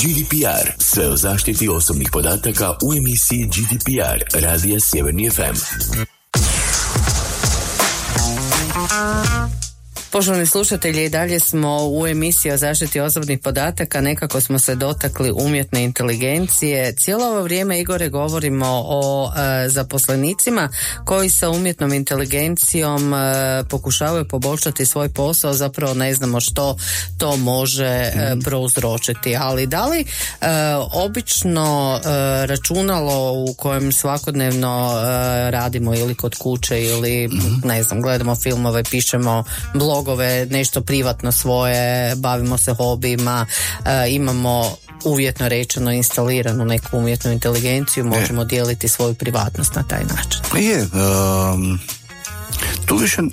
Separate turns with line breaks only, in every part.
GDPR. Sve o zaštiti osobnih podataka u emisiji GDPR Radija Sjeverni FM.
Poštovani slušatelji, i dalje smo u emisiji o zaštiti osobnih podataka, nekako smo se dotakli umjetne inteligencije. Cijelo ovo vrijeme, Igore, govorimo o zaposlenicima koji sa umjetnom inteligencijom pokušavaju poboljšati svoj posao, zapravo ne znamo što to može prouzročiti. Ali da li obično računalo u kojem svakodnevno radimo ili kod kuće ili ne znam, gledamo filmove, pišemo blogove, nešto privatno svoje, bavimo se hobijima, imamo uvjetno rečeno instaliranu neku umjetnu inteligenciju, možemo dijeliti svoju privatnost na taj način.
Tu više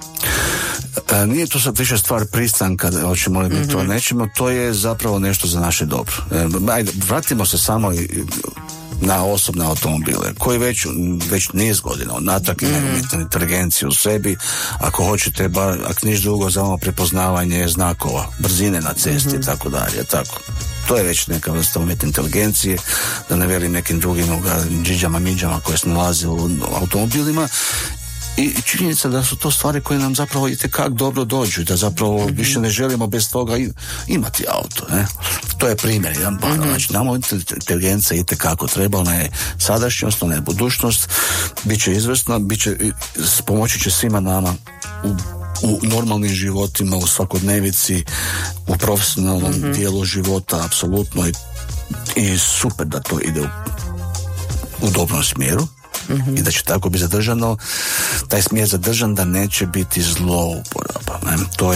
nije to sad više stvar pristanka, hoćemo li mi to nećemo, to je zapravo nešto za naše dobro. Ajde, vratimo se samo na osobne automobile, koji već niz godina natrag imaju umjetnu inteligenciju u sebi, ako hoćete, ako niš drugo, za ono prepoznavanje znakova, brzine na cesti, tako dalje, tako. To je već neka vrsta umjetne inteligencije, da ne velim nekim drugim džiđama, miđama koje se nalaze u automobilima. I činjenica da su to stvari koje nam zapravo itekako dobro dođu i da zapravo više ne želimo bez toga imati auto. To je primjer jedan par. Znači, nama inteligencija itekako treba, ona je sadašnjost, ona je budućnost, bit će izvrsna, pomoći će svima nama u normalnim životima, u svakodnevici, u profesionalnom dijelu života, apsolutno, i super da to ide u dobrom smjeru. I da će tako biti zadržano, taj smjer zadržan, da neće biti zlouporaba.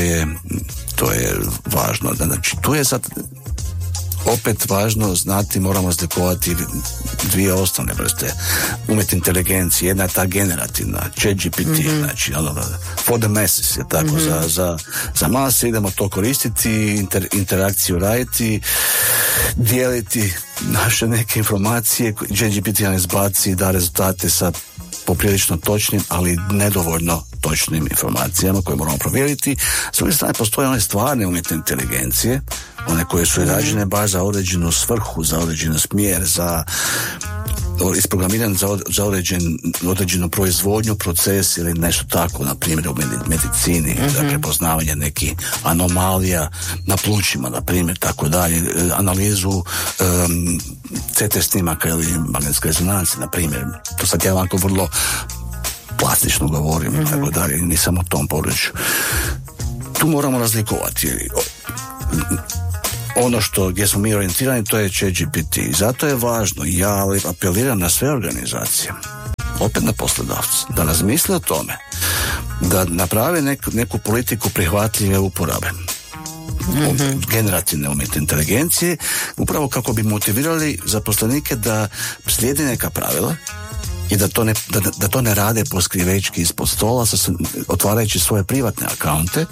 To je važno. Znači, tu je sad opet važno znati, moramo razlikovati dvije osnovne vrste umjetne inteligencije. Jedna je ta generativna, ChatGPT, znači for the masses, je tako, za mase, idemo to koristiti, interakciju raditi, dijeliti naše neke informacije, ChatGPT nam izbaci, da rezultate sa poprilično točnim, ali nedovoljno točnim informacijama koje moramo provjeriti. S druge strane, postoje one stvarne umjetne inteligencije, one koje su rađene baš za određenu svrhu, za određen smjer, isprogramiran za određenu proizvodnju, proces ili nešto tako, na primjer u medicini, za prepoznavanje nekih anomalija na plućima, na primjer, tako dalje, analizu CT snimaka ili magnetske rezonance, na primjer. To sad ja ovako vrlo plastično govorim, tako dalje, nisam u tom području. Tu moramo razlikovati. Ono gdje smo mi orijentirani, to je ChatGPT. Zato je važno, ja apeliram na sve organizacije, opet na poslodavce, da razmisle o tome, da naprave neku politiku prihvatljive uporabe generativne umjetne inteligencije, upravo kako bi motivirali zaposlenike da slijede neka pravila i da to ne rade poskrivečki ispod stola, otvarajući svoje privatne akaunte,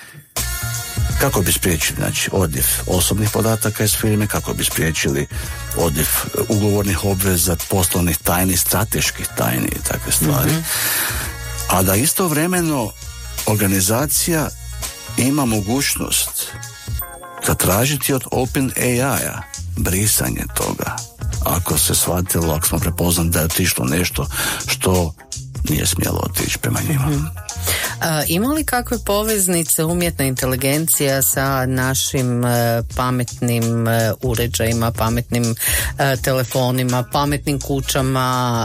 kako bi spriječili, znači, odljev osobnih podataka iz firme, kako bi spriječili odljev ugovornih obveza, poslovnih tajni, strateških tajni i takve stvari. A da istovremeno organizacija ima mogućnost zatražiti od OpenAI-a brisanje toga, ako se shvatilo, ako smo prepoznali da je otišlo nešto što nije smjelo otići prema njima.
Ima li kakve poveznice umjetna inteligencija sa našim pametnim uređajima, pametnim telefonima, pametnim kućama,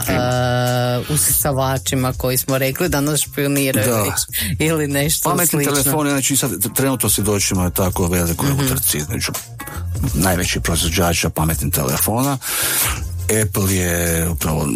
usisavačima koji smo rekli da nas špioniraju ili nešto
pametni
slično?
Pametni telefoni, znači sad trenutno svjedočimo tako velikoj utrci između najvećih proizvođača pametnih telefona. Apple je upravo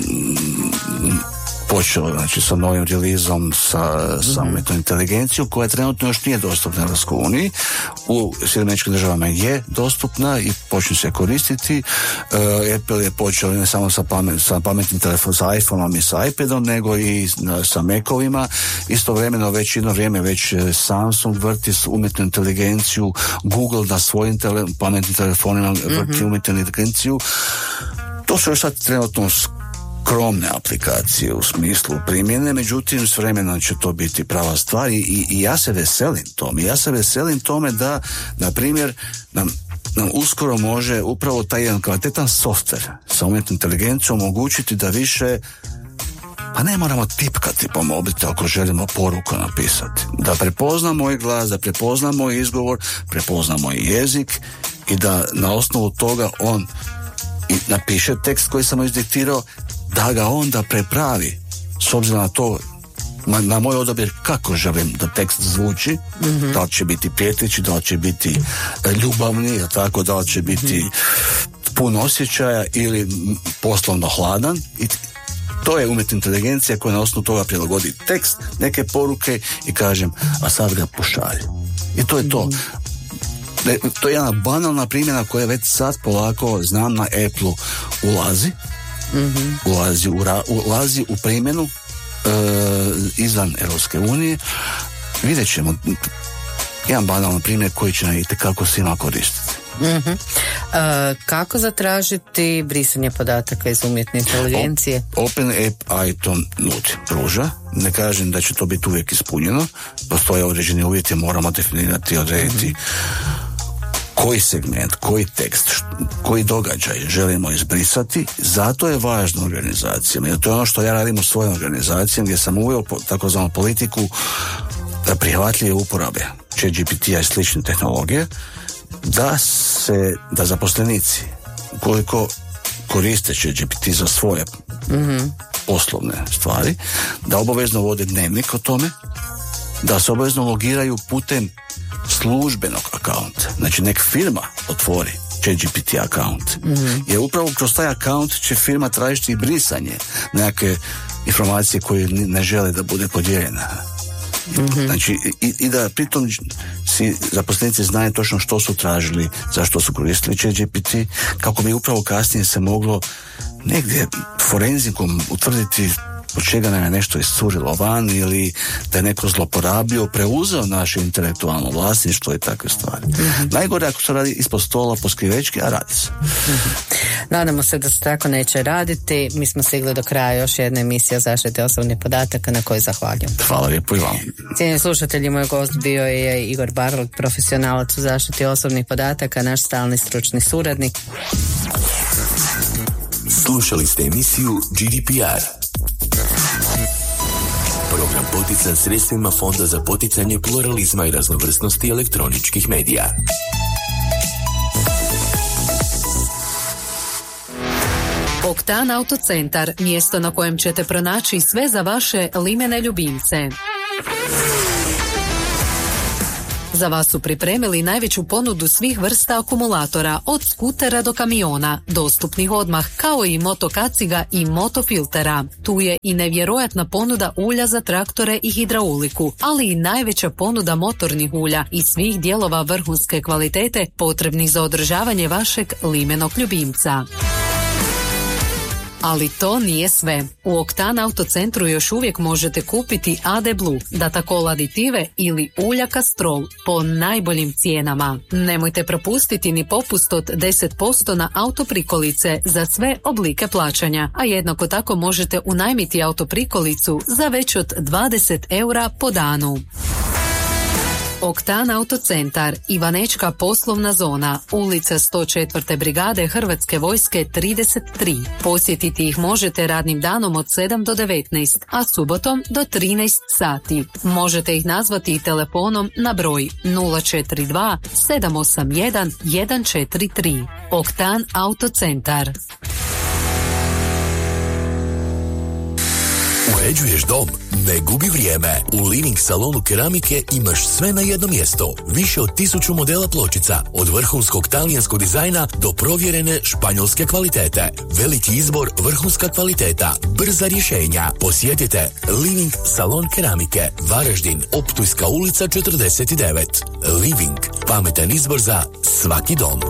počeo, znači, sa novim relizom sa umjetnom inteligencijom, koja trenutno još nije dostupna Europskoj uniji. U Sjedinjenim Državama je dostupna i počne se koristiti. Apple je počeo ne samo sa pametnim telefonom, sa iPhoneom i sa iPadom, nego i sa Macovima. Istovremeno već jedno vrijeme Samsung vrti umjetnu inteligenciju, Google na svojim pametnim telefonima vrti umjetnu inteligenciju. To su još sad trenutno skromne aplikacije u smislu primjene, međutim s vremenom će to biti prava stvar i ja se veselim tome. Ja se veselim tome da, na primjer, nam nam uskoro može upravo taj jedan kvalitetan softver sa umjetnom inteligencijom omogućiti da više, pa ne moramo tipkati po mobitelu ako želimo poruku napisati. Da prepozna moj glas, da prepozna moj izgovor, prepozna moj jezik i da na osnovu toga on i napiše tekst koji sam mu izdiktirao, da ga onda prepravi s obzirom na to, na moj odabir kako želim da tekst zvuči, da li će biti prijetliči, da li će biti ljubavni, tako, da li će biti pun osjećaja ili poslovno hladan. I to je umjetna inteligencija koja na osnovu toga prilagodi tekst, neke poruke i kažem, a sad ga pošalji. I to je to. To je jedna banalna primjena koja već sad polako, znam, na Apple ulazi u primjenu izvan Europske unije. Vidjet ćemo jedan banalan primjer koji će nam itekako svima koristiti.
Kako zatražiti brisanje podataka iz umjetne inteligencije?
OpenAI to nudi, pruža. Ne kažem da će to biti uvijek ispunjeno. Postoje određeni uvjeti, moramo definirati, odrediti koji segment, koji tekst, koji događaj želimo izbrisati. Zato je važno organizacijama. Jer to je ono što ja radim u svojoj organizaciji, gdje sam uveo takozvanu politiku prihvatljive uporabe ChatGPT-a i slične tehnologije, da zaposlenici, ukoliko koriste ChatGPT za svoje poslovne stvari, da obavezno vode dnevnik o tome, da se obavezno logiraju putem službenog akaunta. Znači nek firma otvori ChatGPT akaunt. Jer upravo kroz taj akaunt će firma tražiti i brisanje nekakve informacije koje ne žele da bude podijeljena. Znači, i da pritom si zaposlenici znaju točno što su tražili, zašto su koristili ChatGPT, kako bi upravo kasnije se moglo negdje forenzikom utvrditi od čega nam je nešto iscurilo van ili da je neko zloporabio, preuzeo naše intelektualno vlasništvo i takve stvari. Najgore ako se radi ispod stola po skrivečki, a radi se.
Nadamo se da se tako neće raditi. Mi smo stigli do kraja još jedne emisije o zaštiti osobnih podataka na kojoj zahvaljujem.
Hvala lijepo i vam.
Cijenjeni slušatelji, moj gost bio je Igor Barlog, profesionalac u zaštiti osobnih podataka, naš stalni stručni suradnik.
Slušali ste emisiju GDPR. Program potican sredstvima Fonda za poticanje pluralizma i raznovrsnosti elektroničkih medija.
Oktan Autocentar, mjesto na kojem ćete pronaći sve za vaše limene ljubimce. Za vas su pripremili najveću ponudu svih vrsta akumulatora, od skutera do kamiona, dostupnih odmah, kao i motokaciga i motofiltera. Tu je i nevjerojatna ponuda ulja za traktore i hidrauliku, ali i najveća ponuda motornih ulja i svih dijelova vrhunske kvalitete potrebnih za održavanje vašeg limenog ljubimca. Ali to nije sve. U Oktan Autocentru još uvijek možete kupiti AD Blue, Datacol aditive ili ulja Castrol po najboljim cijenama. Nemojte propustiti ni popust od 10% na autoprikolice za sve oblike plaćanja, a jednako tako možete unajmiti autoprikolicu za već od 20 eura po danu. Oktan Autocentar, Ivanečka poslovna zona, ulica 104. brigade Hrvatske vojske 33. Posjetiti ih možete radnim danom od 7 do 19, a subotom do 13 sati. Možete ih nazvati i telefonom na broj 042 781 143. Oktan Autocentar.
Uređuješ dom? Ne gubi vrijeme. U Living salonu keramike imaš sve na jedno mjesto. Više od 1000 modela pločica, od vrhunskog talijanskog dizajna do provjerene španjolske kvalitete. Veliki izbor, vrhunska kvaliteta, brza rješenja. Posjetite Living salon keramike, Varaždin, Optujska ulica 49. Living, pametan izbor za svaki dom.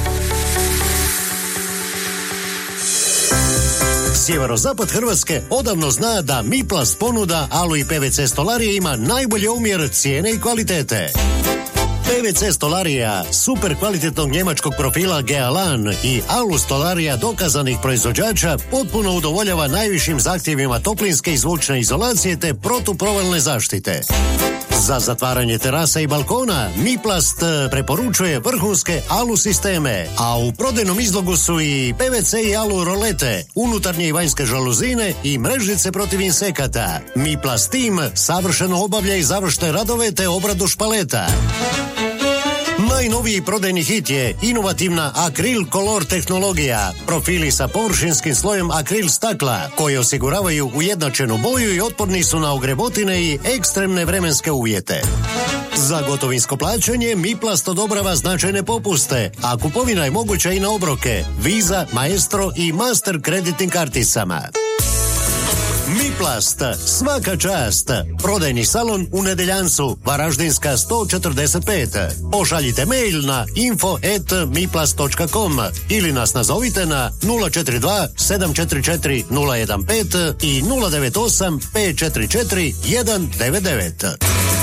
Sjeverozapad Hrvatske odavno zna da Miplast ponuda alu i PVC stolarije ima najbolji omjer cijene i kvalitete. PVC stolarija super kvalitetnog njemačkog profila Gealan i alu stolarija dokazanih proizvođača potpuno udovoljava najvišim zahtjevima toplinske i zvučne izolacije te protuprovalne zaštite. Za zatvaranje terasa i balkona Miplast preporučuje vrhunske alu sisteme, a u prodajnom izlogu su i PVC i alu rolete, unutarnje i vanjske žaluzine i mrežnice protiv insekata. Miplast Team savršeno obavlja i završne radove te obradu špaleta. Najnoviji prodajni hit je inovativna Akril Color tehnologija, profili sa površinskim slojem akril stakla, koji osiguravaju ujednačenu boju i otporni su na ogrebotine i ekstremne vremenske uvjete. Za gotovinsko plaćanje Miplast odobrava značajne popuste, a kupovina je moguća i na obroke, Visa, Maestro i Master kreditnim karticama. Miplast, svaka čast. Prodajni salon u Nedeljancu, Varaždinska 145. Pošaljite mail na info@miplast.com ili nas nazovite na 042 744 015 i 098 544 199.